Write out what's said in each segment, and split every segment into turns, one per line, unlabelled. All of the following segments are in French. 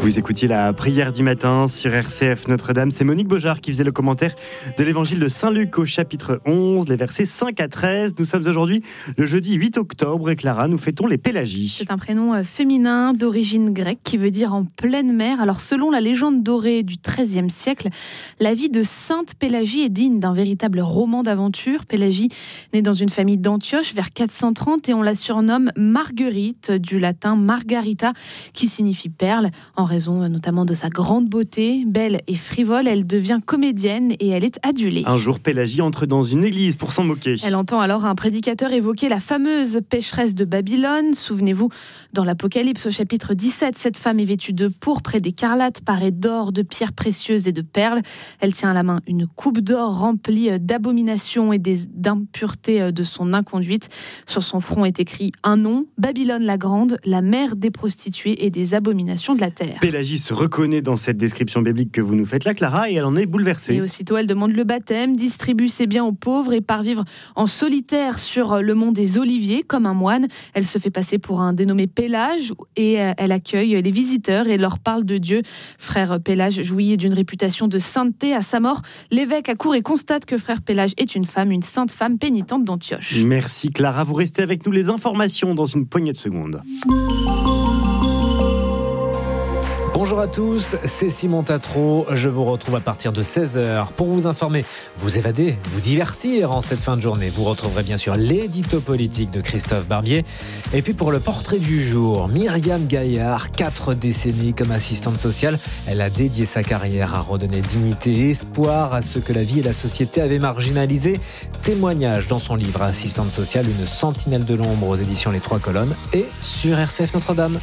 Vous écoutiez la prière du matin sur RCF Notre-Dame. C'est Monique Beaujard qui faisait le commentaire de l'évangile de Saint-Luc au chapitre 11, les versets 5 à 13. Nous sommes aujourd'hui le jeudi 8 octobre et Clara, nous fêtons les Pélagies.
C'est un prénom féminin d'origine grecque qui veut dire en pleine mer. Alors selon la légende dorée du XIIIe siècle, la vie de Sainte Pélagie est digne d'un véritable roman d'aventure. Pélagie née dans une famille d'Antioche vers 430 et on la surnomme Marguerite, du latin margarita, qui signifie perle, en raison notamment de sa grande beauté. Belle et frivole, elle devient comédienne et elle est adulée.
Un jour, Pélagie entre dans une église pour s'en moquer.
Elle entend alors un prédicateur évoquer la fameuse pécheresse de Babylone. Souvenez-vous, dans l'Apocalypse au chapitre 17, cette femme est vêtue de pourpre et d'écarlate, parée d'or, de pierres précieuses et de perles. Elle tient à la main une coupe d'or remplie d'abominations et d'impuretés de son inconduite. Sur son front est écrit un nom, Babylone la Grande, la mère des prostituées et des abominations de la terre.
Pélagie se reconnaît dans cette description biblique que vous nous faites là, Clara, et elle en est bouleversée.
Et aussitôt, elle demande le baptême, distribue ses biens aux pauvres et part vivre en solitaire sur le mont des Oliviers, comme un moine. Elle se fait passer pour un dénommé Pélage et elle accueille les visiteurs et leur parle de Dieu. Frère Pélage jouit d'une réputation de sainteté. À sa mort, l'évêque accourt et constate que Frère Pélage est une femme, une sainte femme pénitente d'Antioche.
Merci Clara, vous restez avec nous, les informations dans une poignée de secondes.
Bonjour à tous, c'est Simon Tatro. Je vous retrouve à partir de 16h pour vous informer, vous évader, vous divertir en cette fin de journée. Vous retrouverez bien sûr l'édito politique de Christophe Barbier. Et puis pour le portrait du jour, Myriam Gaillard, 4 décennies comme assistante sociale. Elle a dédié sa carrière à redonner dignité et espoir à ceux que la vie et la société avaient marginalisés. Témoignage dans son livre Assistante sociale, une sentinelle de l'ombre aux éditions Les Trois Colonnes et sur RCF Notre-Dame.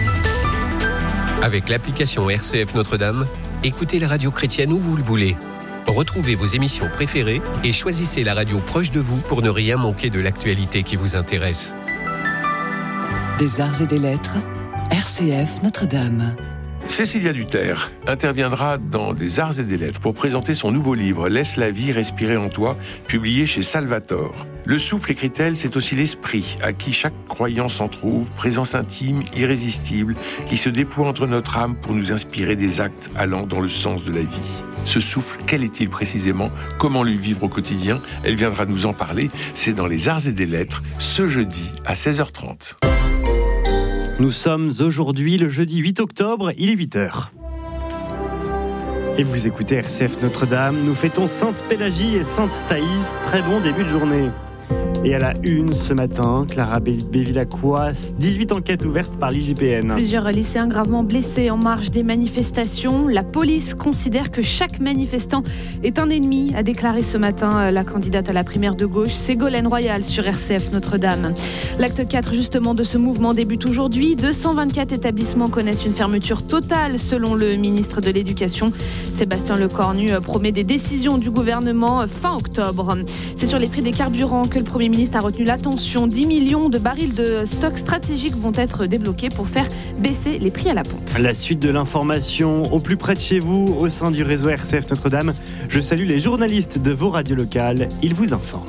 Avec l'application RCF Notre-Dame, écoutez la radio chrétienne où vous le voulez. Retrouvez vos émissions préférées et choisissez la radio proche de vous pour ne rien manquer de l'actualité qui vous intéresse.
Des arts et des lettres, RCF Notre-Dame.
Cécilia Duterre interviendra dans Des Arts et des Lettres pour présenter son nouveau livre « Laisse la vie respirer en toi », publié chez Salvator. Le souffle, écrit-elle, c'est aussi l'esprit, à qui chaque croyant s'en trouve, présence intime, irrésistible, qui se déploie entre notre âme pour nous inspirer des actes allant dans le sens de la vie. Ce souffle, quel est-il précisément ? Comment le vivre au quotidien ? Elle viendra nous en parler. C'est dans Les Arts et des Lettres, ce jeudi à 16h30.
Nous sommes aujourd'hui le jeudi 8 octobre, il est 8h. Et vous écoutez RCF Notre-Dame, nous fêtons Sainte Pélagie et Sainte Thaïs. Très bon début de journée. Et à la une ce matin, Clara Bévilacqua, 18 enquêtes ouvertes par l'IGPN.
Plusieurs lycéens gravement blessés en marge des manifestations. La police considère que chaque manifestant est un ennemi, a déclaré ce matin la candidate à la primaire de gauche, Ségolène Royal, sur RCF Notre-Dame. L'acte 4 justement de ce mouvement débute aujourd'hui. 224 établissements connaissent une fermeture totale selon le ministre de l'Éducation. Sébastien Lecornu promet des décisions du gouvernement fin octobre. C'est sur les prix des carburants que le Premier ministre a retenu l'attention. 10 millions de barils de stock stratégiques vont être débloqués pour faire baisser les prix à la pompe.
La suite de l'information au plus près de chez vous, au sein du réseau RCF Notre-Dame. Je salue les journalistes de vos radios locales. Ils vous informent.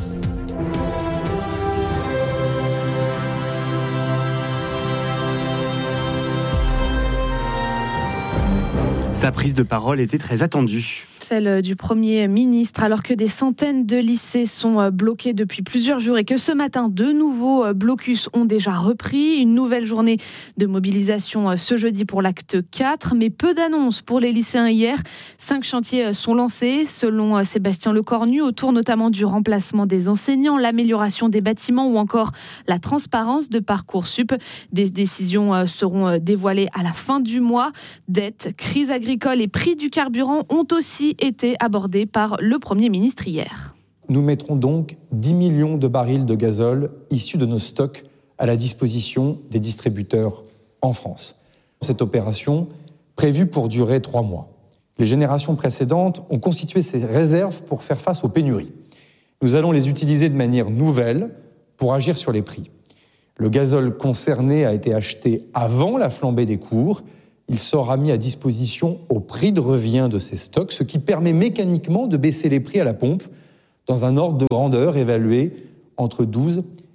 Sa prise de parole était très attendue.
Celle du Premier ministre, alors que des centaines de lycées sont bloqués depuis plusieurs jours et que ce matin, de nouveaux blocus ont déjà repris. Une nouvelle journée de mobilisation ce jeudi pour l'acte 4, mais peu d'annonces pour les lycéens hier. 5 chantiers sont lancés, selon Sébastien Lecornu, autour notamment du remplacement des enseignants, l'amélioration des bâtiments ou encore la transparence de Parcoursup. Des décisions seront dévoilées à la fin du mois. Dette, crise agricole et prix du carburant ont aussi été abordés par le Premier ministre hier.
Nous mettrons donc 10 millions de barils de gazole issus de nos stocks à la disposition des distributeurs en France. Cette opération, prévue pour durer 3 mois. Les générations précédentes ont constitué ces réserves pour faire face aux pénuries. Nous allons les utiliser de manière nouvelle pour agir sur les prix. Le gazole concerné a été acheté avant la flambée des cours. Il sera mis à disposition au prix de revient de ces stocks, ce qui permet mécaniquement de baisser les prix à la pompe dans un ordre de grandeur évalué entre 12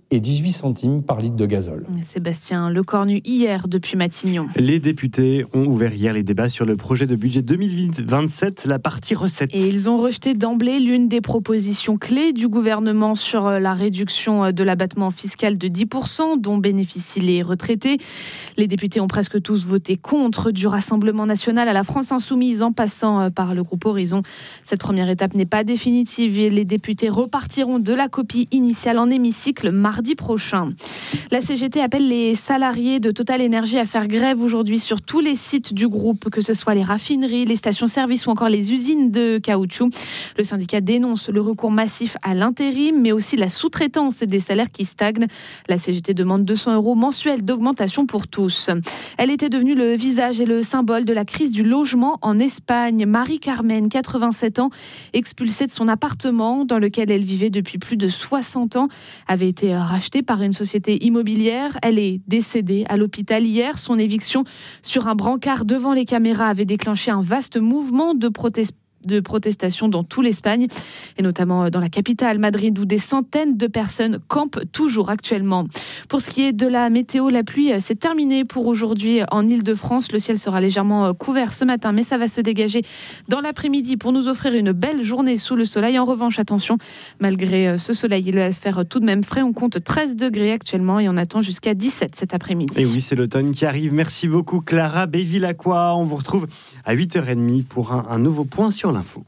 et 18 centimes par litre de gazole.
Sébastien Lecornu, hier, depuis Matignon.
Les députés ont ouvert hier les débats sur le projet de budget 2027, la partie recettes.
Et ils ont rejeté d'emblée l'une des propositions clés du gouvernement sur la réduction de l'abattement fiscal de 10% dont bénéficient les retraités. Les députés ont presque tous voté contre, du Rassemblement national à la France insoumise en passant par le groupe Horizon. Cette première étape n'est pas définitive et les députés repartiront de la copie initiale en hémicycle mardi prochain. La CGT appelle les salariés de Total Énergie à faire grève aujourd'hui sur tous les sites du groupe, que ce soit les raffineries, les stations-service ou encore les usines de caoutchouc. Le syndicat dénonce le recours massif à l'intérim, mais aussi la sous-traitance et des salaires qui stagnent. La CGT demande 200 € mensuels d'augmentation pour tous. Elle était devenue le visage et le symbole de la crise du logement en Espagne. Marie-Carmen, 87 ans, expulsée de son appartement dans lequel elle vivait depuis plus de 60 ans, avait été rachetée par une société immobilière. Elle est décédée à l'hôpital hier. Son éviction sur un brancard devant les caméras avait déclenché un vaste mouvement de protestation dans toute l'Espagne et notamment dans la capitale, Madrid, où des centaines de personnes campent toujours actuellement. Pour ce qui est de la météo, la pluie, c'est terminé pour aujourd'hui en Île-de-France. Le ciel sera légèrement couvert ce matin, mais ça va se dégager dans l'après-midi pour nous offrir une belle journée sous le soleil. En revanche, attention, malgré ce soleil, il va faire tout de même frais. On compte 13 degrés actuellement et on attend jusqu'à 17 cet après-midi.
Et oui, c'est l'automne qui arrive. Merci beaucoup Clara Bévilacqua. On vous retrouve à 8h30 pour un nouveau point sur l'info.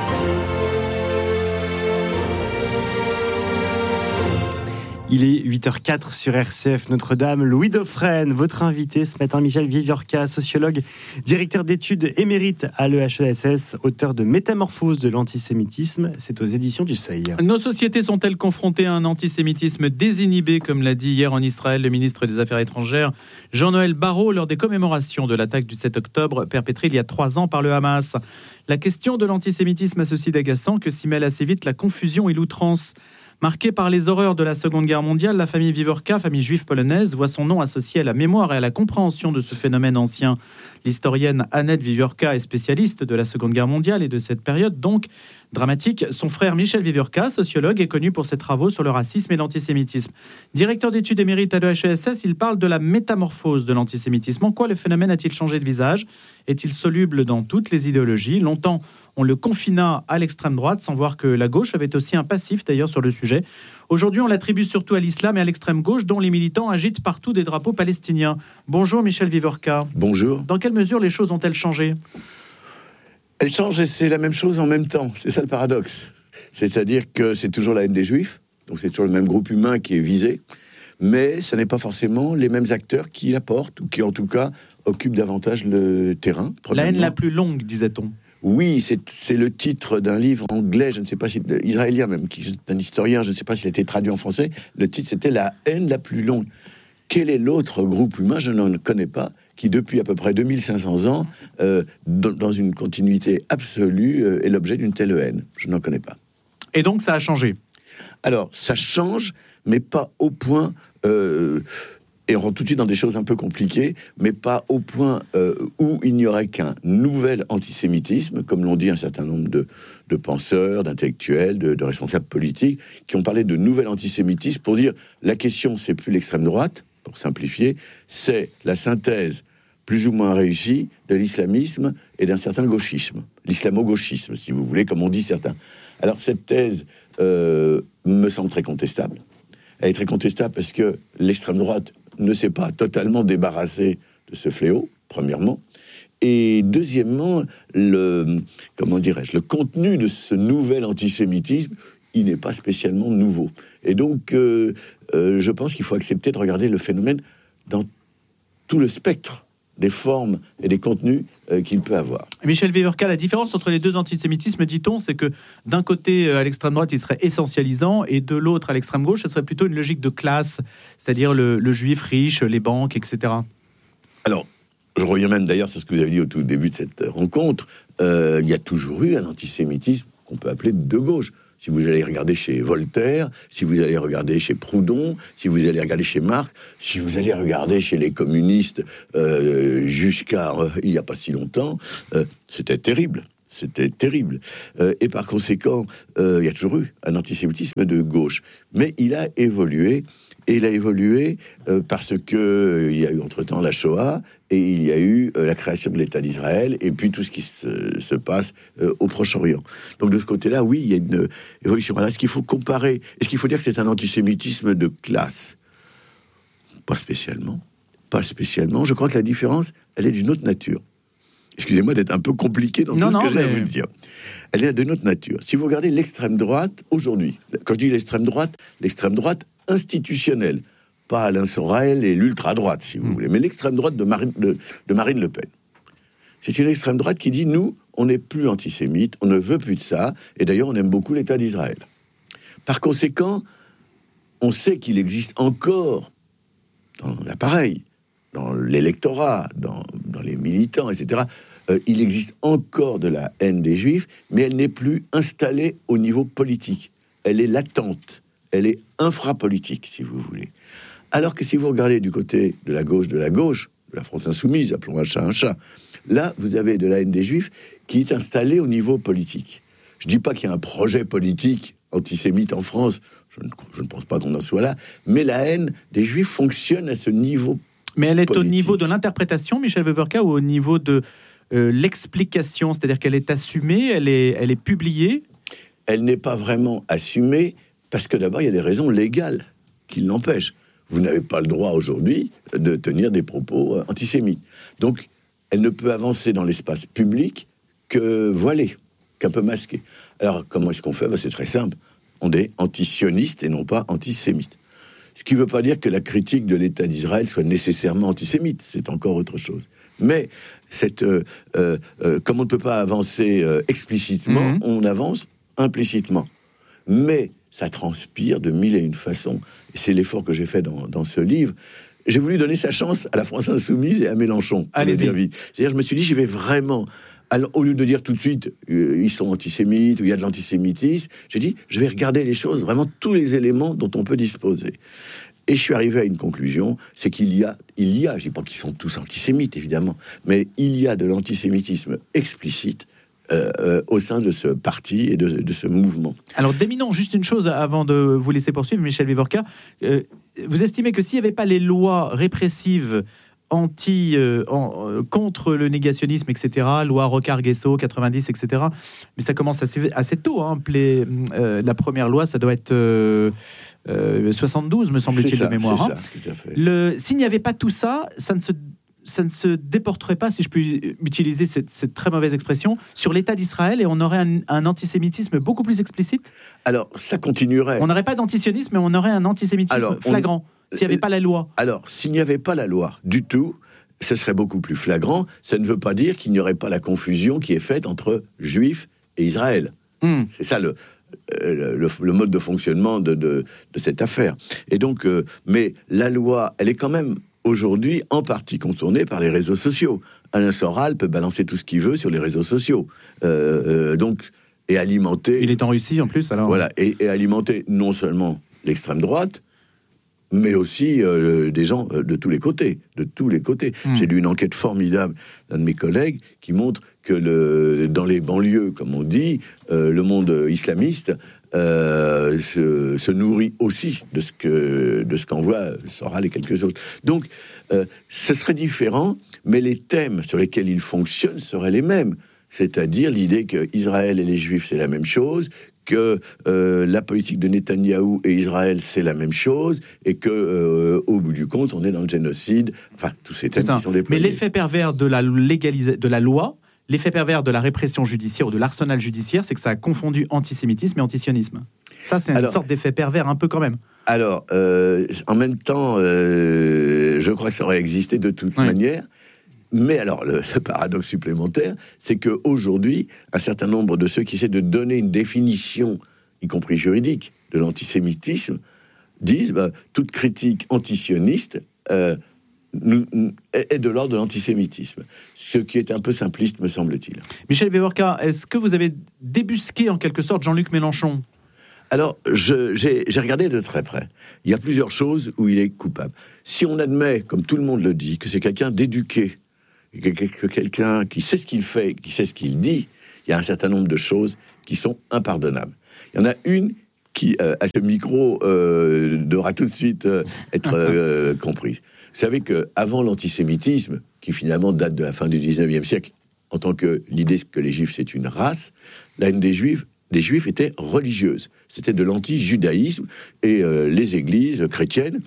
Il est 8h04 sur RCF Notre-Dame. Louis Dauphren, votre invité ce matin, Michel Viviorca, sociologue, directeur d'études émérite à l'EHESS, auteur de Métamorphose de l'antisémitisme. C'est aux éditions du Seuil.
Nos sociétés sont-elles confrontées à un antisémitisme désinhibé, comme l'a dit hier en Israël le ministre des Affaires étrangères Jean-Noël Barrot lors des commémorations de l'attaque du 7 octobre perpétrée il y a 3 ans par le Hamas. La question de l'antisémitisme a ceci d'agaçant que s'y mêle assez vite la confusion et l'outrance. Marquée par les horreurs de la Seconde Guerre mondiale, la famille Vivorka, famille juive polonaise, voit son nom associé à la mémoire et à la compréhension de ce phénomène ancien. L'historienne Annette Vivorka est spécialiste de la Seconde Guerre mondiale et de cette période donc dramatique. Son frère Michel Vivorka, sociologue, est connu pour ses travaux sur le racisme et l'antisémitisme. Directeur d'études émérite à l'EHESS, il parle de la métamorphose de l'antisémitisme. En quoi le phénomène a-t-il changé de visage ? Est-il soluble dans toutes les idéologies ? Longtemps, on le confina à l'extrême droite, sans voir que la gauche avait aussi un passif d'ailleurs sur le sujet. Aujourd'hui, on l'attribue surtout à l'islam et à l'extrême gauche, dont les militants agitent partout des drapeaux palestiniens. Bonjour Michel Vivorka.
Bonjour.
Dans quelle mesure les choses ont-elles changé ?
Elles changent et c'est la même chose en même temps. C'est ça le paradoxe. C'est-à-dire que c'est toujours la haine des Juifs, donc c'est toujours le même groupe humain qui est visé, mais ce n'est pas forcément les mêmes acteurs qui la portent, ou qui en tout cas occupent davantage le terrain.
La haine la plus longue, disait-on.
Oui, c'est le titre d'un livre anglais, je ne sais pas si israélien même, qui est un historien, je ne sais pas s'il a été traduit en français. Le titre, c'était La haine la plus longue. Quel est l'autre groupe humain, je n'en connais pas, qui depuis à peu près 2500 ans, dans une continuité absolue, est l'objet d'une telle haine? Je n'en connais pas.
Et donc ça a changé?
Alors, ça change, mais pas au point... et on rentre tout de suite dans des choses un peu compliquées, mais pas au point où il n'y aurait qu'un nouvel antisémitisme, comme l'ont dit un certain nombre de penseurs, d'intellectuels, de responsables politiques, qui ont parlé de nouvel antisémitisme pour dire la question, c'est plus l'extrême droite, pour simplifier, c'est la synthèse plus ou moins réussie de l'islamisme et d'un certain gauchisme, l'islamo-gauchisme, si vous voulez, comme on dit certains. Alors cette thèse me semble très contestable. Elle est très contestable parce que l'extrême droite ne s'est pas totalement débarrassée de ce fléau, premièrement. Et deuxièmement, le contenu de ce nouvel antisémitisme, il n'est pas spécialement nouveau. Et donc, je pense qu'il faut accepter de regarder le phénomène dans tout le spectre des formes et des contenus qu'il peut avoir.
Michel Vivorka, la différence entre les deux antisémitismes, dit-on, c'est que d'un côté, à l'extrême droite, il serait essentialisant, et de l'autre, à l'extrême gauche, ce serait plutôt une logique de classe, c'est-à-dire le juif riche, les banques, etc.
Alors, je reviens même d'ailleurs sur ce que vous avez dit au tout début de cette rencontre, il y a toujours eu un antisémitisme qu'on peut appeler de gauche. Si vous allez regarder chez Voltaire, si vous allez regarder chez Proudhon, si vous allez regarder chez Marx, si vous allez regarder chez les communistes jusqu'à il n'y a pas si longtemps, c'était terrible. C'était terrible. Et par conséquent, il y a toujours eu un antisémitisme de gauche. Mais il a évolué. Et il a évolué parce que il y a eu entre-temps la Shoah et il y a eu la création de l'État d'Israël et puis tout ce qui se passe au Proche-Orient. Donc de ce côté-là, oui, il y a une évolution. Alors, est-ce qu'il faut comparer? Est-ce qu'il faut dire que c'est un antisémitisme de classe? Pas spécialement. Pas spécialement. Je crois que la différence, elle est d'une autre nature. Excusez-moi d'être un peu compliqué dans tout ce que j'ai à vous dire. Elle est de notre nature. Si vous regardez l'extrême droite aujourd'hui, quand je dis l'extrême droite institutionnelle, pas Alain Sorel et l'ultra-droite, si vous voulez, mais l'extrême droite de Marine Le Pen. C'est une extrême droite qui dit, nous, on n'est plus antisémite, on ne veut plus de ça, et d'ailleurs, on aime beaucoup l'État d'Israël. Par conséquent, on sait qu'il existe encore dans l'appareil, dans l'électorat, dans les militants, etc., il existe encore de la haine des Juifs, mais elle n'est plus installée au niveau politique. Elle est latente, elle est infrapolitique, si vous voulez. Alors que si vous regardez du côté de la gauche, de la France insoumise, appelons un chat, là, vous avez de la haine des Juifs qui est installée au niveau politique. Je ne dis pas qu'il y a un projet politique antisémite en France, je ne pense pas qu'on en soit là, mais la haine des Juifs fonctionne à ce niveau.
Mais elle est
politique.
Au niveau de l'interprétation, Michel Wewerka, ou au niveau de l'explication, c'est-à-dire qu'elle est assumée, elle est publiée?
Elle n'est pas vraiment assumée, parce que d'abord, il y a des raisons légales qui l'empêchent. Vous n'avez pas le droit aujourd'hui de tenir des propos antisémites. Donc, elle ne peut avancer dans l'espace public que voilée, qu'un peu masquée. Alors, comment est-ce qu'on fait? C'est très simple. On est antisioniste et non pas antisémite. Ce qui ne veut pas dire que la critique de l'État d'Israël soit nécessairement antisémite. C'est encore autre chose. Mais comme on ne peut pas avancer explicitement, on avance implicitement. Mais ça transpire de mille et une façons. Et c'est l'effort que j'ai fait dans ce livre. J'ai voulu donner sa chance à la France insoumise et à Mélenchon.
Allez-y.
C'est-à-dire, je me suis dit, j'y vais vraiment. Alors, au lieu de dire tout de suite, ils sont antisémites, ou il y a de l'antisémitisme, j'ai dit, je vais regarder les choses, vraiment tous les éléments dont on peut disposer. Et je suis arrivé à une conclusion, c'est qu'il y a, je dis pas qu'ils sont tous antisémites, évidemment, mais il y a de l'antisémitisme explicite au sein de ce parti et de ce mouvement.
Alors, déminons juste une chose avant de vous laisser poursuivre, Michel Wewerka. Vous estimez que s'il n'y avait pas les lois répressives contre le négationnisme, etc., loi Rocard-Guesso, 90, etc., mais ça commence assez tôt. La première loi, ça doit être 72, me semble-t-il, de mémoire.
C'est ça, tout à fait.
S'il n'y avait pas tout ça, ça ne se déporterait pas, si je puis utiliser cette très mauvaise expression, sur l'État d'Israël, et on aurait un antisémitisme beaucoup plus explicite?
Alors, ça continuerait.
On n'aurait pas d'antisionisme, mais on aurait un antisémitisme flagrant, s'il n'y avait pas la loi. Alors,
s'il n'y avait pas la loi du tout, ce serait beaucoup plus flagrant. Ça ne veut pas dire qu'il n'y aurait pas la confusion qui est faite entre Juifs et Israël. C'est ça le mode de fonctionnement de cette affaire. Et donc, mais la loi, elle est quand même aujourd'hui en partie contournée par les réseaux sociaux. Alain Soral peut balancer tout ce qu'il veut sur les réseaux sociaux. Donc, et alimenter...
Il est en Russie en plus, alors...
Voilà, et alimenter non seulement l'extrême droite, mais aussi des gens de tous les côtés. J'ai lu une enquête formidable d'un de mes collègues qui montre que dans les banlieues, comme on dit, le monde islamiste se nourrit aussi de ce qu'envoie Soral et quelques autres. Donc, ce serait différent, mais les thèmes sur lesquels il fonctionne seraient les mêmes. C'est-à-dire l'idée que Israël et les Juifs, c'est la même chose, que la politique de Netanyahou et Israël, c'est la même chose, et que au bout du compte, on est dans le génocide. Enfin, tous ces thèmes qui sont déployés.
Mais l'effet pervers de la loi, l'effet pervers de la répression judiciaire ou de l'arsenal judiciaire, c'est que ça a confondu antisémitisme et antisionisme. Ça, c'est une sorte d'effet pervers un peu quand même.
Alors, en même temps, je crois que ça aurait existé de toute manière. Mais alors, le paradoxe supplémentaire, c'est qu'aujourd'hui, un certain nombre de ceux qui essaient de donner une définition, y compris juridique, de l'antisémitisme, disent toute critique antisioniste est de l'ordre de l'antisémitisme. Ce qui est un peu simpliste, me semble-t-il.
Michel Wewerka, est-ce que vous avez débusqué en quelque sorte Jean-Luc Mélenchon?
Alors, j'ai regardé de très près. Il y a plusieurs choses où il est coupable. Si on admet, comme tout le monde le dit, que c'est quelqu'un d'éduqué, que quelqu'un qui sait ce qu'il fait, qui sait ce qu'il dit, il y a un certain nombre de choses qui sont impardonnables. Il y en a une qui, à ce micro, devra tout de suite être comprise. Vous savez qu'avant l'antisémitisme, qui finalement date de la fin du 19e siècle, en tant que l'idée que les Juifs, c'est une race, la haine des Juifs était religieuse. C'était de l'anti-judaïsme, et les églises chrétiennes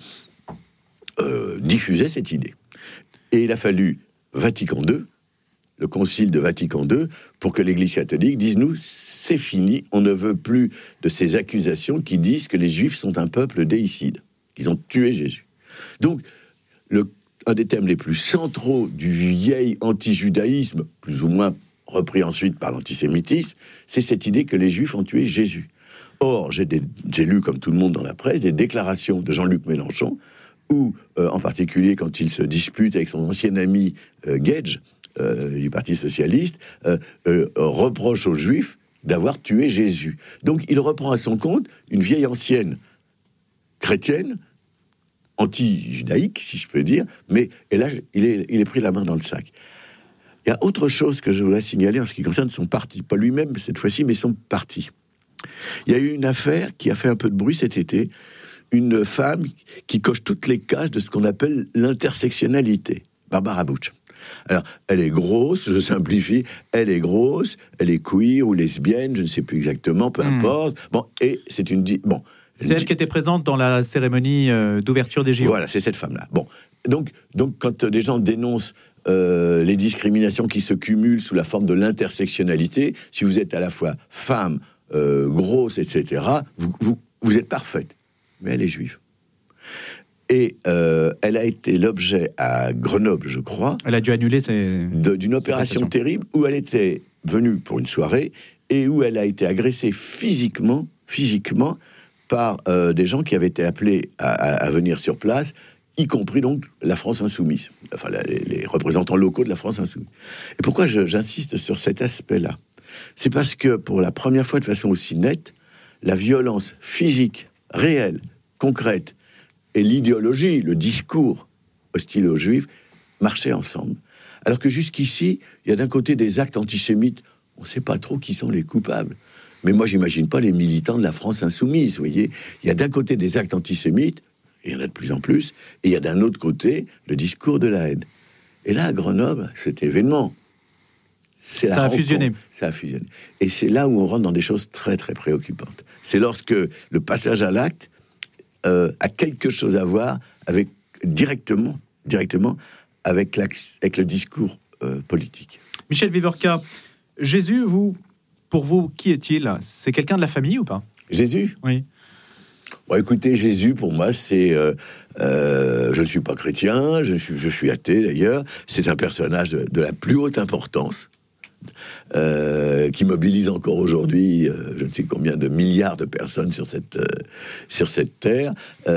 diffusaient cette idée. Et il a fallu Vatican II, le concile de Vatican II, pour que l'Église catholique dise, nous, c'est fini, on ne veut plus de ces accusations qui disent que les Juifs sont un peuple déicide, qu'ils ont tué Jésus. Donc, un des thèmes les plus centraux du vieil anti-judaïsme, plus ou moins repris ensuite par l'antisémitisme, c'est cette idée que les Juifs ont tué Jésus. Or, j'ai lu, comme tout le monde dans la presse, des déclarations de Jean-Luc Mélenchon, où, en particulier quand il se dispute avec son ancien ami Gage, du Parti Socialiste, reproche aux Juifs d'avoir tué Jésus. Donc il reprend à son compte une vieille ancienne chrétienne, anti-judaïque, si je peux dire, mais et là, il est pris la main dans le sac. Il y a autre chose que je voulais signaler en ce qui concerne son parti, pas lui-même cette fois-ci, mais son parti. Il y a eu une affaire qui a fait un peu de bruit cet été, une femme qui coche toutes les cases de ce qu'on appelle l'intersectionnalité, Barbara Bush. Alors, elle est grosse, je simplifie, elle est grosse, elle est queer ou lesbienne, je ne sais plus exactement, peu importe. Bon, et c'est une... Bon,
c'est elle qui était présente dans la cérémonie d'ouverture des JO.
Voilà, c'est cette femme-là. Bon, donc quand des gens dénoncent les discriminations qui se cumulent sous la forme de l'intersectionnalité, si vous êtes à la fois femme, grosse, etc., vous êtes parfaite. Mais elle est juive. Et elle a été l'objet à Grenoble, je crois.
Elle a dû annuler
d'une opération terrible où elle était venue pour une soirée et où elle a été agressée physiquement par des gens qui avaient été appelés à venir sur place, y compris donc la France Insoumise, enfin les représentants locaux de la France Insoumise. Et pourquoi j'insiste sur cet aspect-là ? C'est parce que pour la première fois de façon aussi nette, la violence physique, réelle, concrète, et l'idéologie, le discours hostile aux Juifs marchaient ensemble. Alors que jusqu'ici, il y a d'un côté des actes antisémites, on ne sait pas trop qui sont les coupables. Mais moi, j'imagine pas les militants de la France Insoumise, vous voyez. Il y a d'un côté des actes antisémites, et il y en a de plus en plus, et il y a d'un autre côté le discours de la haine. Et là, à Grenoble, cet événement,
ça a fusionné.
Ça a fusionné. Et c'est là où on rentre dans des choses très, très préoccupantes. C'est lorsque le passage à l'acte a quelque chose à voir avec directement avec le discours politique.
Michel Vivorca, Jésus, pour vous, qui est-il ? C'est quelqu'un de la famille ou pas ?
Jésus ?
Oui.
Bon, écoutez, Jésus, pour moi, c'est... je ne suis pas chrétien, je suis athée d'ailleurs. C'est un personnage de la plus haute importance, qui mobilise encore aujourd'hui je ne sais combien de milliards de personnes sur cette terre.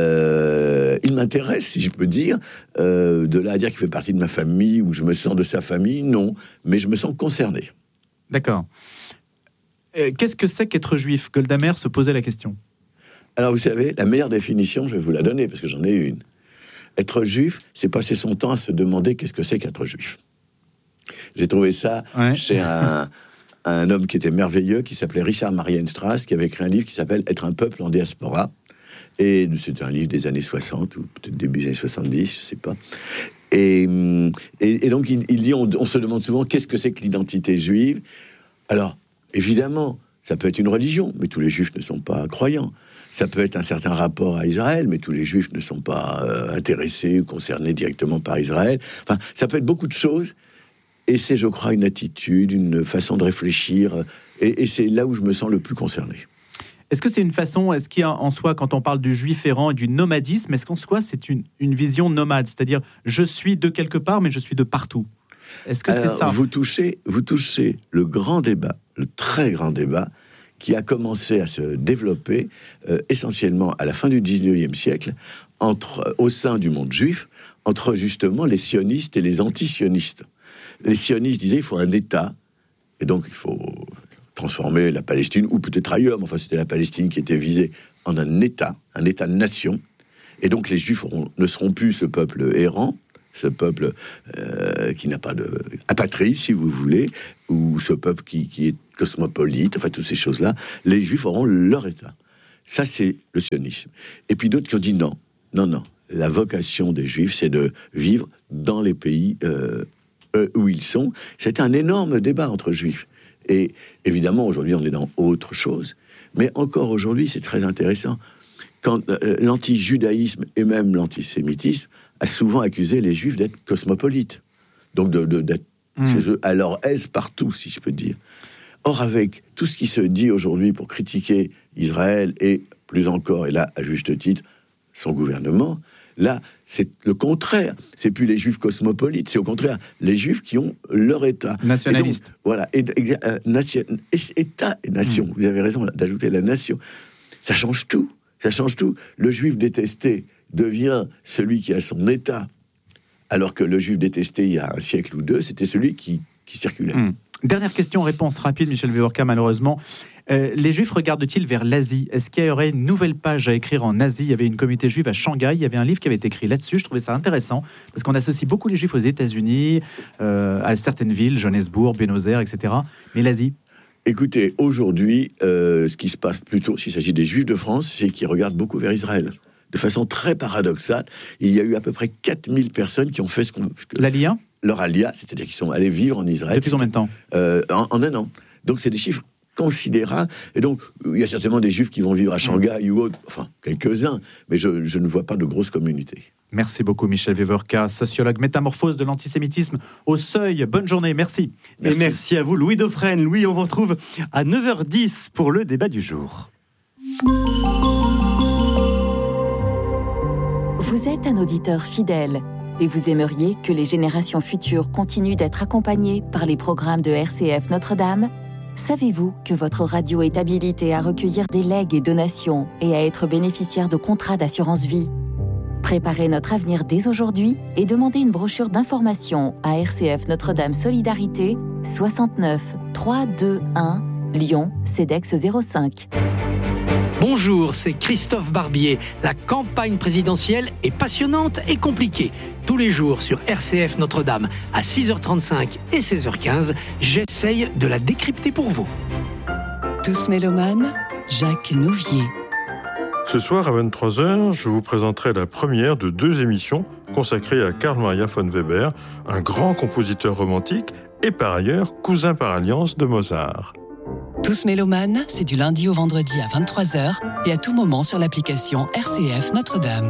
Il m'intéresse, si je peux dire, de là à dire qu'il fait partie de ma famille ou je me sens de sa famille, non, mais je me sens concerné.
D'accord. Qu'est-ce que c'est qu'être juif ? Golda Meir se posait la question.
Alors vous savez, la meilleure définition, je vais vous la donner parce que j'en ai une. Être juif, c'est passer son temps à se demander qu'est-ce que c'est qu'être juif. J'ai trouvé ça chez un homme qui était merveilleux, qui s'appelait Richard Marienstrass, qui avait écrit un livre qui s'appelle « Être un peuple en diaspora ». Et c'était un livre des années 60, ou peut-être début des années 70, je sais pas. Et donc, il dit, on se demande souvent qu'est-ce que c'est que l'identité juive. Alors, évidemment, ça peut être une religion, mais tous les juifs ne sont pas croyants. Ça peut être un certain rapport à Israël, mais tous les juifs ne sont pas intéressés ou concernés directement par Israël. Enfin, ça peut être beaucoup de choses. Et c'est, je crois, une attitude, une façon de réfléchir. Et c'est là où je me sens le plus concerné.
Est-ce que c'est une façon, est-ce qu'il y a en soi, quand on parle du juif errant et du nomadisme, est-ce qu'en soi c'est une vision nomade ? C'est-à-dire, je suis de quelque part, mais je suis de partout. Est-ce que c'est ça ?
Vous touchez le grand débat, le très grand débat, qui a commencé à se développer essentiellement à la fin du 19e siècle, au sein du monde juif, entre justement les sionistes et les anti-sionistes. Les sionistes disaient il faut un État, et donc il faut transformer la Palestine, ou peut-être ailleurs, mais enfin c'était la Palestine qui était visée, en un État-nation, et donc les Juifs ne seront plus ce peuple errant, ce peuple qui n'a pas de apatride, si vous voulez, ou ce peuple qui est cosmopolite, enfin toutes ces choses-là, les Juifs auront leur État. Ça, c'est le sionisme. Et puis d'autres qui ont dit non. La vocation des Juifs, c'est de vivre dans les pays où ils sont. C'était un énorme débat entre Juifs. Et évidemment, aujourd'hui, on est dans autre chose. Mais encore aujourd'hui, c'est très intéressant. Quand l'anti-judaïsme et même l'antisémitisme a souvent accusé les Juifs d'être cosmopolites. Donc d'être chez eux à leur aise partout, si je peux dire. Or, avec tout ce qui se dit aujourd'hui pour critiquer Israël et, plus encore, et là, à juste titre, son gouvernement, là, c'est le contraire. C'est plus les Juifs cosmopolites, c'est au contraire les Juifs qui ont leur État.
Nationaliste.
Voilà. État et nation. Vous avez raison d'ajouter la nation. Ça change tout. Ça change tout. Le Juif détesté devient celui qui a son État, alors que le Juif détesté, il y a un siècle ou deux, c'était celui qui circulait.
Dernière question, réponse rapide, Michel Viorca, malheureusement. Les Juifs regardent-ils vers l'Asie ? Est-ce qu'il y aurait une nouvelle page à écrire en Asie ? Il y avait une communauté juive à Shanghai, il y avait un livre qui avait été écrit là-dessus, je trouvais ça intéressant, parce qu'on associe beaucoup les Juifs aux États-Unis, à certaines villes, Johannesburg, Buenos Aires, etc. Mais l'Asie ?
Écoutez, aujourd'hui, ce qui se passe plutôt, s'il s'agit des Juifs de France, c'est qu'ils regardent beaucoup vers Israël. De façon très paradoxale, il y a eu à peu près 4000 personnes qui ont fait
l'Alia ?
Leur Alia, c'est-à-dire qu'ils sont allés vivre en Israël.
Depuis combien de temps ?
En un an. Donc c'est des chiffres considérables. Et donc, il y a certainement des Juifs qui vont vivre à Shanghai ou autre, enfin, quelques-uns, mais je ne vois pas de grosses communautés.
Merci beaucoup, Michel Viorca, sociologue, métamorphose de l'antisémitisme au seuil. Bonne journée, merci.
Et merci à vous, Louis Dauphren. Louis, on vous retrouve à 9h10 pour le débat du jour.
Vous êtes un auditeur fidèle et vous aimeriez que les générations futures continuent d'être accompagnées par les programmes de RCF Notre-Dame ? Savez-vous que votre radio est habilitée à recueillir des legs et donations et à être bénéficiaire de contrats d'assurance vie ? Préparez notre avenir dès aujourd'hui et demandez une brochure d'information à RCF Notre-Dame Solidarité, 69 321 Lyon, CEDEX 05.
Bonjour, c'est Christophe Barbier. La campagne présidentielle est passionnante et compliquée. Tous les jours sur RCF Notre-Dame à 6h35 et 16h15, j'essaye de la décrypter pour vous.
Tous mélomanes, Jacques Nouvier.
Ce soir à 23h, je vous présenterai la première de 2 émissions consacrées à Carl Maria von Weber, un grand compositeur romantique et par ailleurs cousin par alliance de Mozart.
Tous mélomanes, c'est du lundi au vendredi à 23h et à tout moment sur l'application RCF Notre-Dame.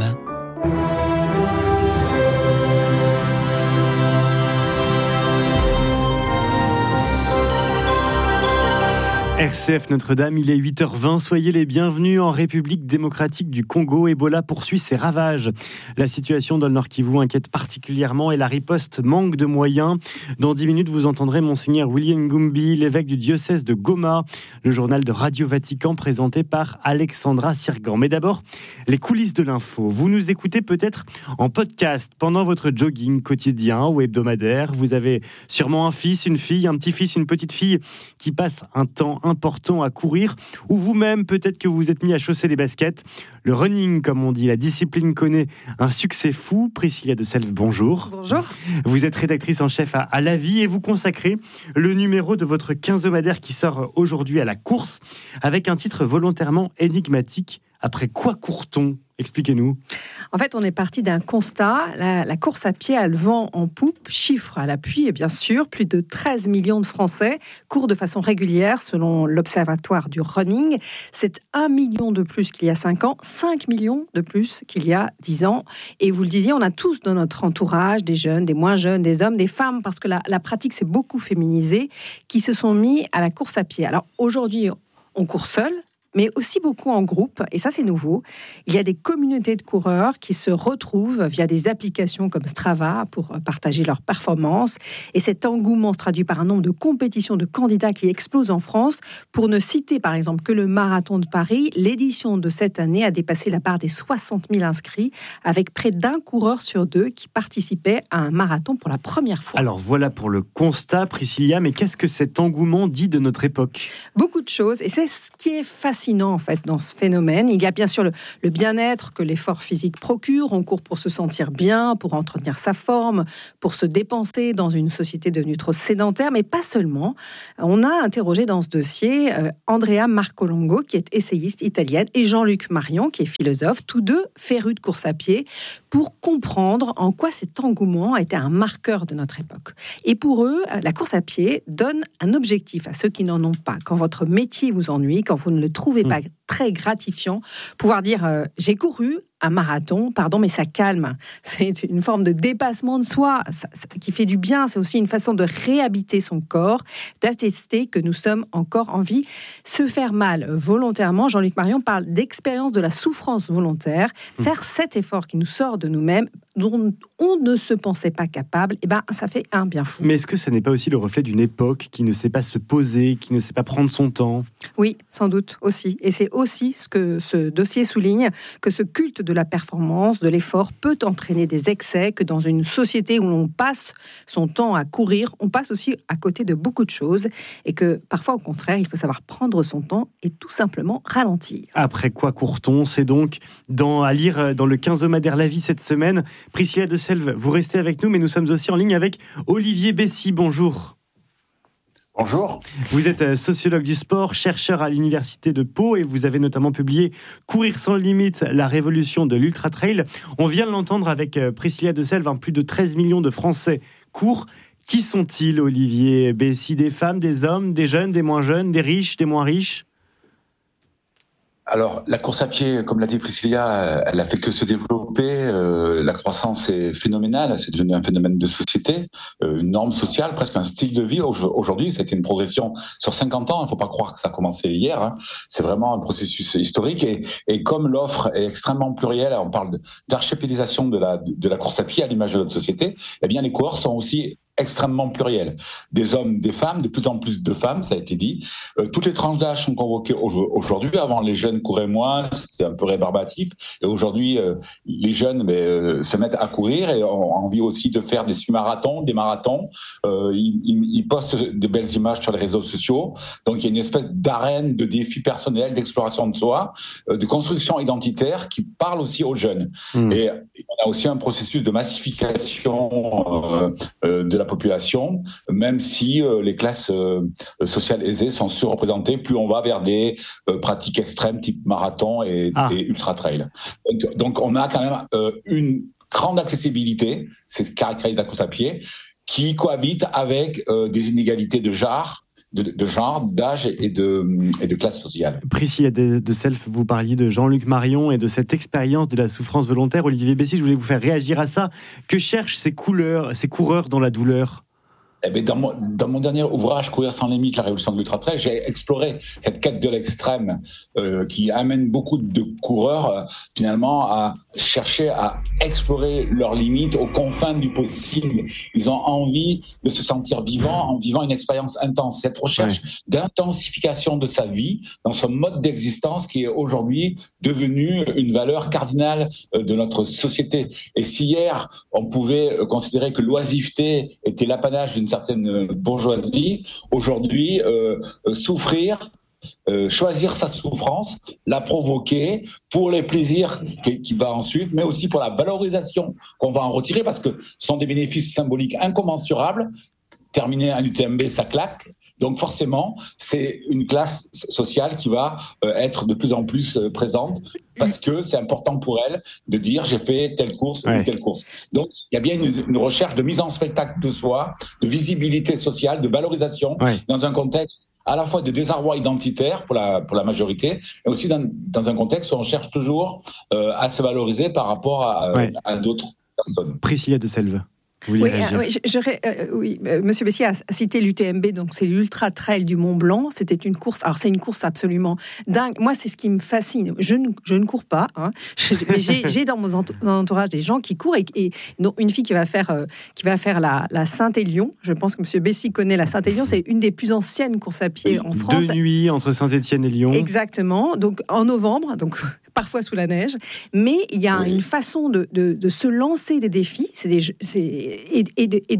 RCF Notre-Dame, il est 8h20, soyez les bienvenus en République démocratique du Congo. Ebola poursuit ses ravages. La situation dans le Nord Kivu inquiète particulièrement et la riposte manque de moyens. Dans 10 minutes, vous entendrez Monseigneur Willy Ngumbi, l'évêque du diocèse de Goma, le journal de Radio Vatican présenté par Alexandra Sirgan. Mais d'abord, les coulisses de l'info. Vous nous écoutez peut-être en podcast pendant votre jogging quotidien ou hebdomadaire. Vous avez sûrement un fils, une fille, un petit-fils, une petite-fille qui passe un temps important à courir, ou vous-même, peut-être que vous êtes mis à chausser les baskets. Le running, comme on dit, la discipline connaît un succès fou. Priscilla de Selve, bonjour.
Bonjour.
Vous êtes rédactrice en chef à La Vie et vous consacrez le numéro de votre quinzomadaire qui sort aujourd'hui à la course, avec un titre volontairement énigmatique. Après quoi court-on ? Expliquez-nous.
En fait, on est parti d'un constat. La course à pied a le vent en poupe, chiffre à l'appui, et bien sûr, plus de 13 millions de Français courent de façon régulière, selon l'Observatoire du Running. C'est 1 million de plus qu'il y a 5 ans, 5 millions de plus qu'il y a 10 ans. Et vous le disiez, on a tous dans notre entourage, des jeunes, des moins jeunes, des hommes, des femmes, parce que la pratique s'est beaucoup féminisée, qui se sont mis à la course à pied. Alors aujourd'hui, on court seul, mais aussi beaucoup en groupe, et ça c'est nouveau. Il y a des communautés de coureurs qui se retrouvent via des applications comme Strava pour partager leurs performances, et cet engouement se traduit par un nombre de compétitions de candidats qui explose en France. Pour ne citer par exemple que le marathon de Paris, l'édition de cette année a dépassé la barre des 60 000 inscrits, avec près d'un coureur sur 2 qui participait à un marathon pour la première fois.
Alors voilà pour le constat, Priscilla, mais qu'est-ce que cet engouement dit de notre époque ?
Beaucoup de choses, et c'est ce qui est fascinant fascinant en fait dans ce phénomène. Il y a bien sûr le bien-être que l'effort physique procure. On court pour se sentir bien, pour entretenir sa forme, pour se dépenser dans une société devenue trop sédentaire, mais pas seulement. On a interrogé dans ce dossier Andrea Marcolongo, qui est essayiste italienne, et Jean-Luc Marion, qui est philosophe, tous deux férus de course à pied, pour comprendre en quoi cet engouement a été un marqueur de notre époque. Et pour eux, la course à pied donne un objectif à ceux qui n'en ont pas. Quand votre métier vous ennuie, quand vous ne le trouvez pas très gratifiant, pouvoir dire j'ai couru un marathon, pardon, mais ça calme. C'est une forme de dépassement de soi qui fait du bien. C'est aussi une façon de réhabiter son corps, d'attester que nous sommes encore en vie. Se faire mal volontairement, Jean-Luc Marion parle d'expérience de la souffrance volontaire. Faire cet effort qui nous sort de nous-mêmes, dont on ne se pensait pas capable, ça fait un bien fou.
Mais est-ce que ça n'est pas aussi le reflet d'une époque qui ne sait pas se poser, qui ne sait pas prendre son temps ?
Oui, sans doute aussi. Et c'est aussi ce que ce dossier souligne, que ce culte de la performance, de l'effort, peut entraîner des excès, que dans une société où l'on passe son temps à courir, on passe aussi à côté de beaucoup de choses, et que parfois, au contraire, il faut savoir prendre son temps et tout simplement ralentir.
Après quoi court-on ? C'est donc à lire dans le 15 hebdomadaire La Vie cette semaine. Priscilla de Selve, vous restez avec nous, mais nous sommes aussi en ligne avec Olivier Bessy. Bonjour.
Bonjour.
Vous êtes sociologue du sport, chercheur à l'université de Pau, et vous avez notamment publié Courir sans limite, la révolution de l'ultra-trail. On vient de l'entendre avec Priscilla de Selve, plus de 13 millions de Français courent. Qui sont-ils, Olivier Bessy ? Des femmes, des hommes, des jeunes, des moins jeunes, des riches, des moins riches ?
Alors, la course à pied, comme l'a dit Priscilla, elle a fait que se développer. La croissance est phénoménale. C'est devenu un phénomène de société, une norme sociale, presque un style de vie. Aujourd'hui, c'était une progression sur 50 ans. Il ne faut pas croire que ça a commencé hier. C'est vraiment un processus historique. Et comme l'offre est extrêmement plurielle, on parle d'archipélisation de la course à pied à l'image de notre société, eh bien, les coureurs sont aussi extrêmement pluriel. Des hommes, des femmes, de plus en plus de femmes, ça a été dit. Toutes les tranches d'âge sont convoquées aujourd'hui. Avant, les jeunes couraient moins, c'était un peu rébarbatif. Et aujourd'hui, les jeunes se mettent à courir et ont envie aussi de faire des semi-marathons, des marathons. Ils postent de belles images sur les réseaux sociaux. Donc, il y a une espèce d'arène de défis personnels, d'exploration de soi, de construction identitaire qui parle aussi aux jeunes. Et on a aussi un processus de massification de la population, même si les classes sociales aisées sont surreprésentées, plus on va vers des pratiques extrêmes type marathon et ultra-trail. Donc on a quand même une grande accessibilité, c'est ce qui caractérise la course à pied, qui cohabite avec des inégalités de genre, d'âge et de classe sociale.
Priscilla de Selve, vous parliez de Jean-Luc Marion et de cette expérience de la souffrance volontaire. Olivier Bessy, je voulais vous faire réagir à ça. Que cherchent ces coureurs dans la douleur ?
Dans mon dernier ouvrage, Courir sans limite, la révolution de l'ultra-trail, j'ai exploré cette quête de l'extrême qui amène beaucoup de coureurs finalement à chercher à explorer leurs limites aux confins du possible. Ils ont envie de se sentir vivants en vivant une expérience intense. Cette recherche d'intensification de sa vie dans son mode d'existence qui est aujourd'hui devenu une valeur cardinale de notre société. Et si hier, on pouvait considérer que l'oisiveté était l'apanage d'une certaine bourgeoisie, aujourd'hui, souffrir, choisir sa souffrance, la provoquer pour les plaisirs qui va ensuite, mais aussi pour la valorisation qu'on va en retirer, parce que ce sont des bénéfices symboliques incommensurables. Terminer un UTMB, ça claque. Donc forcément, c'est une classe sociale qui va être de plus en plus présente parce que c'est important pour elle de dire j'ai fait telle course ou telle course. Donc il y a bien une recherche de mise en spectacle de soi, de visibilité sociale, de valorisation dans un contexte à la fois de désarroi identitaire pour la majorité, mais aussi dans un contexte où on cherche toujours à se valoriser par rapport à d'autres personnes.
Priscilla de Selve.
Monsieur Bessy a cité l'UTMB, donc c'est l'Ultra-Trail du Mont Blanc. C'était une course, alors c'est une course absolument dingue. Moi, c'est ce qui me fascine. Je ne cours pas, mais j'ai dans mon entourage des gens qui courent et dont une fille qui va faire la Saint-Élion. Je pense que Monsieur Bessy connaît la Saint-Élion. C'est une des plus anciennes courses à pied en France.
2 nuits entre Saint-Étienne et Lyon.
Exactement. Donc en novembre, donc parfois sous la neige, mais il y a une façon de se lancer des défis, et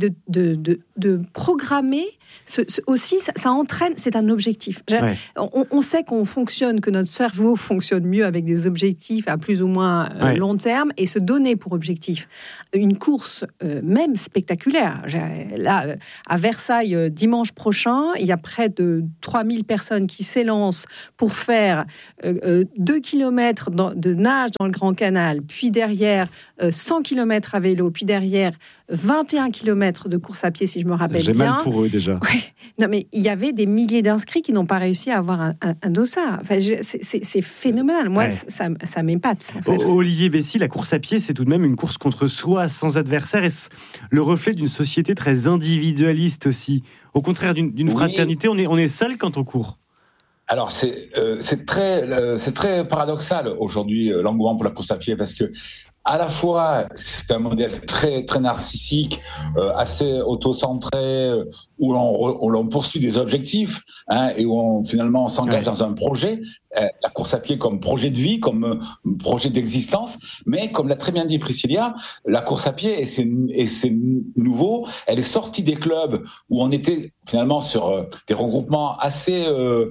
de programmer. Aussi, ça entraîne, c'est un objectif. On sait que notre cerveau fonctionne mieux avec des objectifs à plus ou moins long terme, et se donner pour objectif une course même spectaculaire. Là, à Versailles, dimanche prochain, il y a près de 3000 personnes qui s'élancent pour faire 2 km de nage dans le Grand Canal, puis derrière 100 km à vélo, puis derrière 21 km de course à pied, si je me rappelle bien.
J'ai mal pour eux déjà.
Oui. Non, mais il y avait des milliers d'inscrits qui n'ont pas réussi à avoir un dossard. Enfin, c'est phénoménal. Moi, ça m'épate. En fait.
Olivier Bessy, la course à pied, c'est tout de même une course contre soi, sans adversaire, et le reflet d'une société très individualiste aussi. Au contraire d'une fraternité, on est seul quand on court.
Alors c'est très paradoxal aujourd'hui l'engouement pour la course à pied, parce que à la fois c'est un modèle très très narcissique, assez auto-centré, où l'on poursuit des objectifs, et où on finalement s'engage dans un projet, la course à pied comme projet de vie, comme projet d'existence. Mais comme l'a très bien dit Priscilla, la course à pied, et c'est nouveau, elle est sortie des clubs où on était finalement sur des regroupements assez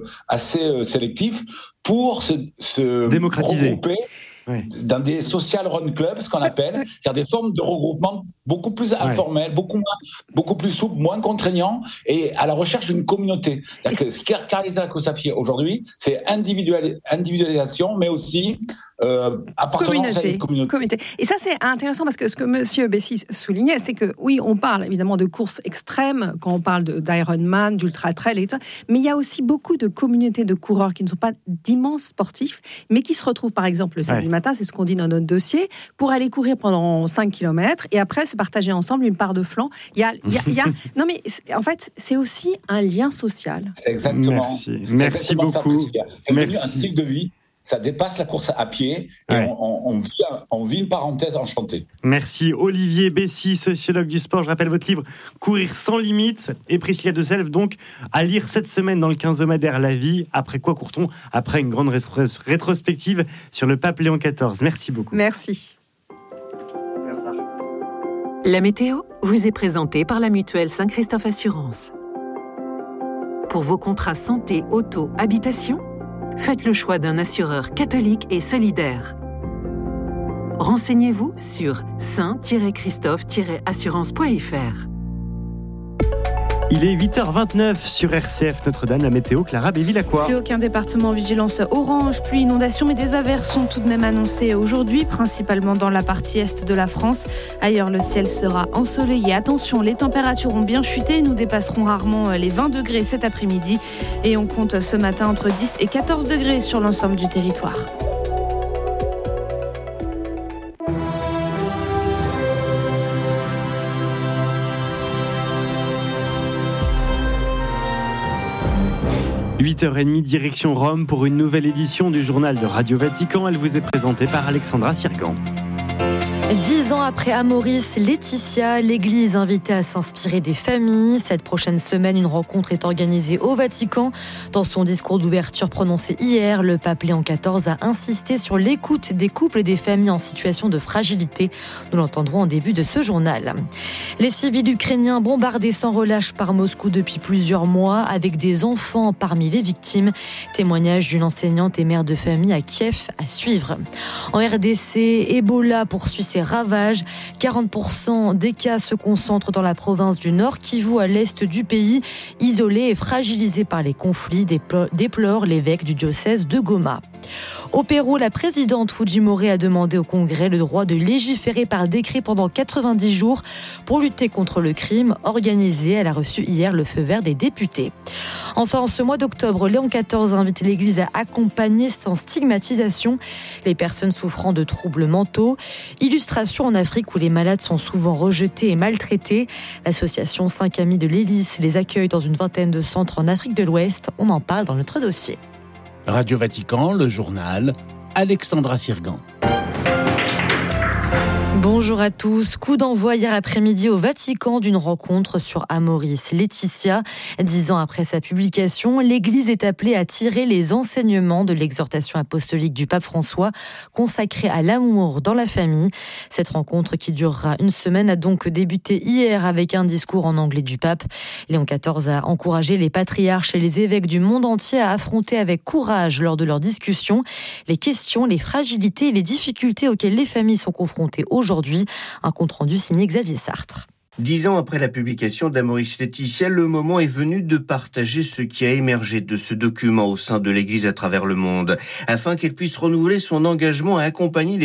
sélectifs, pour se
démocratiser.
Regrouper dans des social run clubs, ce qu'on appelle, c'est-à-dire des formes de regroupement beaucoup plus informelles, beaucoup plus souples, moins contraignants, et à la recherche d'une communauté. C'est-à-dire que ce qui caractérise la course à pied aujourd'hui, c'est individualisation, mais aussi appartenance à une communauté.
Et ça, c'est intéressant, parce que ce que M. Bessy soulignait, c'est que oui, on parle évidemment de courses extrêmes quand on parle d'Ironman, d'ultra-trail et tout ça, mais il y a aussi beaucoup de communautés de coureurs qui ne sont pas d'immenses sportifs, mais qui se retrouvent par exemple le samedi matin, c'est ce qu'on dit dans notre dossier, pour aller courir pendant 5 km et après se partager ensemble une part de flanc. Non, mais en fait, c'est aussi un lien social.
C'est exactement.
Merci beaucoup.
C'est devenu un style de vie. Ça dépasse la course à pied, et on vit une parenthèse enchantée.
Merci Olivier Bessy, sociologue du sport. Je rappelle votre livre Courir sans limite, et Priscilla de Selve, donc à lire cette semaine dans le 15 hebdomadaire La Vie. Après quoi court-on ? Après une grande rétrospective sur le pape Léon XIV. Merci beaucoup.
Merci.
La météo vous est présentée par la mutuelle Saint-Christophe Assurance. Pour vos contrats santé, auto, habitation, faites le choix d'un assureur catholique et solidaire. Renseignez-vous sur saint-christophe-assurance.fr.
Il est 8h29 sur RCF Notre-Dame, la météo, Clara Béville-Lacroix.
Plus aucun département en vigilance orange, pluie, inondation, mais des averses sont tout de même annoncées aujourd'hui, principalement dans la partie est de la France. Ailleurs, le ciel sera ensoleillé. Attention, les températures ont bien chuté, nous dépasserons rarement les 20 degrés cet après-midi, et on compte ce matin entre 10 et 14 degrés sur l'ensemble du territoire. «
8h30, direction Rome pour une nouvelle édition du journal de Radio Vatican. Elle vous est présentée par Alexandra Sirgan.
10 ans après Amoris Laetitia, l'Église invitait à s'inspirer des familles. Cette prochaine semaine, une rencontre est organisée au Vatican. Dans son discours d'ouverture prononcé hier, le pape Léon XIV a insisté sur l'écoute des couples et des familles en situation de fragilité. Nous l'entendrons en début de ce journal. Les civils ukrainiens bombardés sans relâche par Moscou depuis plusieurs mois, avec des enfants parmi les victimes. Témoignage d'une enseignante et mère de famille à Kiev à suivre. En RDC, Ebola poursuit ses ravages. 40% des cas se concentrent dans la province du Nord, Kivu à l'est du pays, isolée et fragilisée par les conflits, déplore l'évêque du diocèse de Goma. Au Pérou, la présidente Fujimori a demandé au Congrès le droit de légiférer par décret pendant 90 jours pour lutter contre le crime organisé. Elle a reçu hier le feu vert des députés. Enfin, en ce mois d'octobre, Léon XIV invite l'Église à accompagner sans stigmatisation les personnes souffrant de troubles mentaux. Illustration en Afrique où les malades sont souvent rejetés et maltraités. L'association 5 Amis de l'Hélice les accueille dans une vingtaine de centres en Afrique de l'Ouest. On en parle dans notre dossier.
Radio Vatican, le journal, Alexandra Sirgan.
Bonjour à tous. Coup d'envoi hier après-midi au Vatican d'une rencontre sur Amoris Laetitia. 10 ans après sa publication, l'Église est appelée à tirer les enseignements de l'exhortation apostolique du pape François consacrée à l'amour dans la famille. Cette rencontre qui durera une semaine a donc débuté hier avec un discours en anglais du pape. Léon XIV a encouragé les patriarches et les évêques du monde entier à affronter avec courage lors de leurs discussions les questions, les fragilités et les difficultés auxquelles les familles sont confrontées aujourd'hui. Un compte-rendu signé Xavier Sartre.
10 ans après la publication d'Amoris Laetitia, le moment est venu de partager ce qui a émergé de ce document au sein de l'Église à travers le monde, afin qu'elle puisse renouveler son engagement à accompagner les